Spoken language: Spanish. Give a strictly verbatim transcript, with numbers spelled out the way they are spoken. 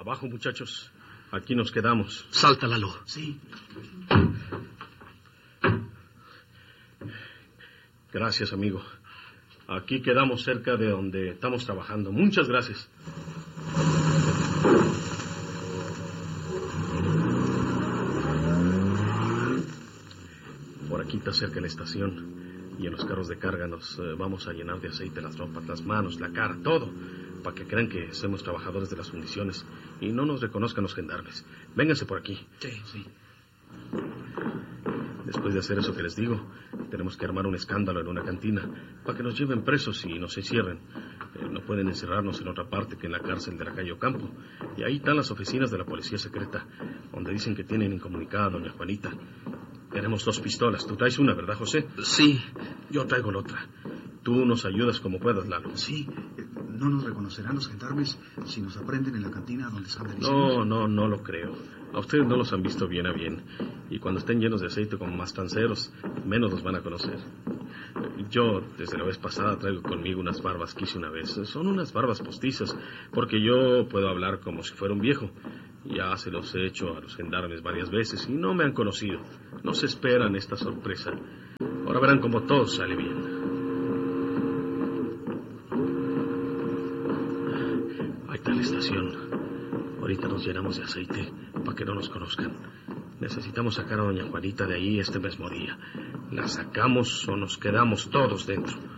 Abajo, muchachos. Aquí nos quedamos. Salta, Lalo. Sí. Gracias, amigo. Aquí quedamos cerca de donde estamos trabajando. Muchas gracias. Por aquí está cerca la estación. Y en los carros de carga nos eh, vamos a llenar de aceite las ropas, las manos, la cara, todo. Para que crean que somos trabajadores de las fundiciones y no nos reconozcan los gendarmes. Vénganse por aquí. Sí, sí. Después de hacer eso que les digo, tenemos que armar un escándalo en una cantina para que nos lleven presos y nos encierren. Eh, no pueden encerrarnos en otra parte que en la cárcel de la calle Ocampo. Y ahí están las oficinas de la policía secreta, donde dicen que tienen incomunicada a doña Juanita. Tenemos dos pistolas. Tú traes una, ¿verdad, José? Sí. Yo traigo la otra. Tú nos ayudas como puedas, Lalo. Sí. No nos reconocerán los gendarmes si nos aprenden en la cantina donde están de No, no, no lo creo. A ustedes no los han visto bien a bien. Y cuando estén llenos de aceite como mastanceros, menos los van a conocer. Yo, desde la vez pasada, traigo conmigo unas barbas que hice una vez. Son unas barbas postizas, porque yo puedo hablar como si fuera un viejo. Ya se los he hecho a los gendarmes varias veces y no me han conocido. No se esperan esta sorpresa. Ahora verán cómo todo sale bien. Ahí está la estación. Ahorita nos llenamos de aceite para que no nos conozcan. Necesitamos sacar a doña Juanita de ahí este mismo día. La sacamos o nos quedamos todos dentro.